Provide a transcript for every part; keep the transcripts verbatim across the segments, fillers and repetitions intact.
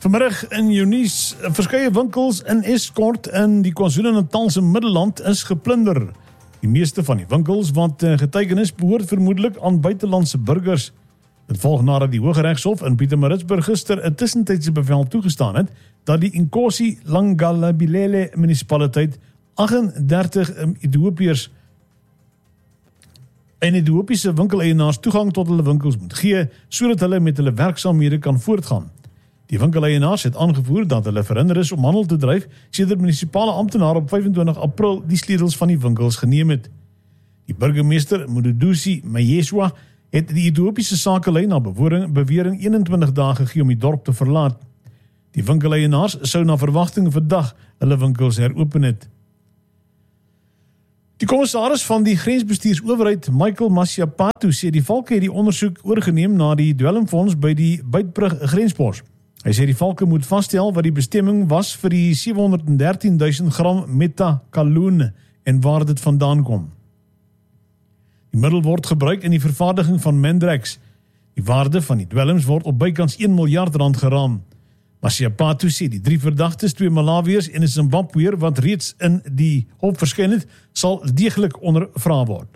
Vanmiddag in jou nuus, verskeie winkels in Estcourt in die KwaZulu-Natalse Middelland is geplunder. Die meeste van die winkels wat getuienis behoort vermoedelik aan buitelandse burgers. Dit volg nadat die Hooggeregshof in Pietermaritzburg gister 'n tussentydse bevel toegestaan het dat die Inkosi Langalabilele munisipaliteit agt-en-dertig Ethiopiërs en Ethiopiese winkeleienaars toegang tot hulle winkels moet gee, sodat hulle met hulle werksaamhede kan voortgaan. Die winkeleienaars het aangevoer dat hulle verhinder is om handel te dryf, sedert munisipale amptenaar op vyfentwintig April die sleutels van die winkels geneem het. Die burgemeester Mududusi Mayeswa het die Ethiopiese sakelei na bewering, bewering eenentwintig dae gegee om die dorp te verlaat. Die winkeleienaars sou na verwagting vandag hulle winkels heropen het. Die kommissaris van die grensbestuursowerheid, Michael Masiapatu, sê die valke het die ondersoek oorgeneem na die dwelmfonds by die Beitbrug grenspos. Hy sê die valke moet vasstel wat die bestemming was vir die sewehonderddertien duisend gram metakaloon en waar dit vandaan kom. Die middel word gebruik in die vervaardiging van Mendrax. Die waarde van die dwelms word op bykans een miljard rand geraam. Masiapatu sê die drie verdagtes, twee Malawiërs en 'n Zimbabweër wat reeds in die hof verskyn het, sal deeglik ondervra word.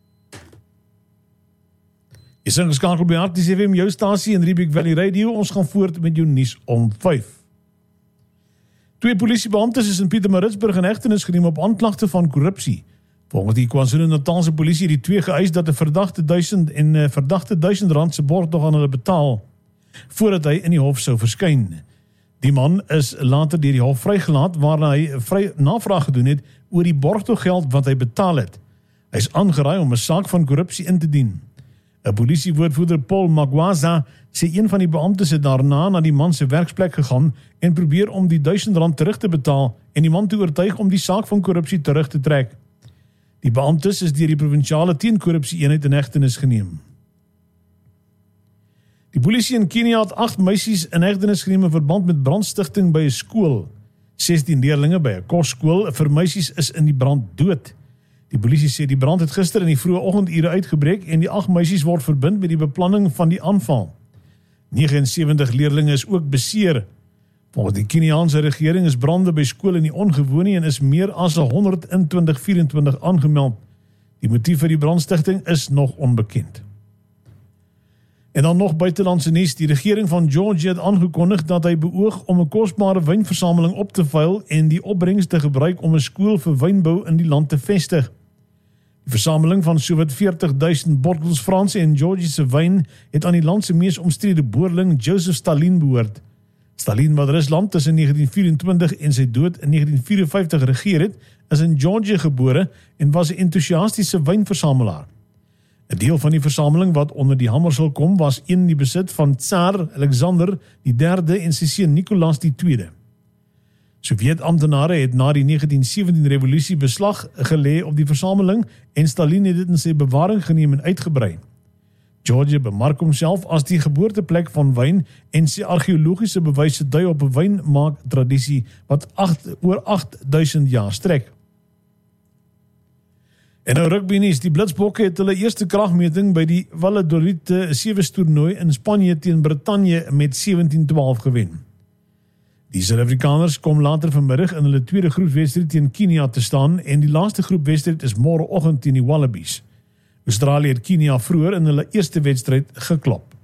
Jy is ingeskakel by R T C F M, jou stasie in Riebeek Valley Radio. Ons gaan voort met jou nuus om vyf. Twee polisiebeamptes is in Pietermaritzburg in hegtenis geneem op aanklagte van korrupsie. Volgens die KwaZulu-Natalse polisie die twee geëis dat 'n verdagte duisend en 'n verdagte duisend rand se borgtog aan hulle betaal voordat hy in die hof sou verskyn. Die man is later deur die hof vrygelaat waarna hy vry navraag gedoen het oor die borgtoggeld wat hy betaal het. Hy is aangeraai om 'n saak van korrupsie in te dien. 'n Polisiewoordvoerder Paul Magwaza sê een van die beamptes het daarna na die man se werksplek gegaan en probeer om die duisend rand terug te betaal en die man te oortuig om die saak van korrupsie terug te trek. Die beamptes is deur die provinsiale teenkorrupsie eenheid in hegtenis geneem. Die polisie in Kenia het agt meisies in hegtenis geneem in verband met brandstigting by 'n skool. sestien leerlinge by 'n kosskool vir meisies is in die brand dood. Die polisie sê die brand het gister in die vroeë oggendure uitgebreek en die agt meisies word verbind met die beplanning van die aanval. negenensewentig leerlinge is ook beseer. Volgens die Keniaanse regering is brande by skole nie ongewoon nie en is meer as honderd in twintig vyf-en-twintig aangemeld. Die motief vir die brandstigting is nog onbekend. En dan nog buitelandse nuus, die regering van Georgia het aangekondig dat hy beoog om 'n kosbare wynversameling op te veil en die opbrengs te gebruik om 'n skool vir wynbou in die land te vestig. Die versameling van sowat veertig duisend bottels Franse en Georgiese wyn het aan die land se mees omstrede boerling Joseph Stalin behoort. Stalin, wat Rusland tussen negentien vyf-en-twintig en sy dood in negentien vyf-en-vyftig regeer het, is in Georgia gebore en was 'n entoesiastiese wynversamelaar. 'n Deel van die versameling wat onder die hamer sal kom, was een in die besit van Tsaar Alexander die derde en sy seun Nicolaas die tweede. Sowjet-amptenare het na die negentien sewentien revolusie beslag gelê op die versameling en Stalin het dit in sy bewaring geneem en uitgebrei. Georgia bemark homself as die geboorteplek van wyn en sy argeologiese bewyse dui op 'n wynmaak tradisie wat acht, oor agt duisend jaar strek. En nou rugby nuus, die Blitsbokke het hulle eerste kragmeting by die Valladolid Sevens toernooi in Spanje teen Brittanje met sewentien twaalf gewen. Die Suid-Afrikaners kom later vanmiddag in hulle tweede groepswedstryd teen Kenia te staan en die laaste groepswedstryd is môreoggend teen die Wallabies. Australië het Kenia vroeër in hulle eerste wedstryd geklop.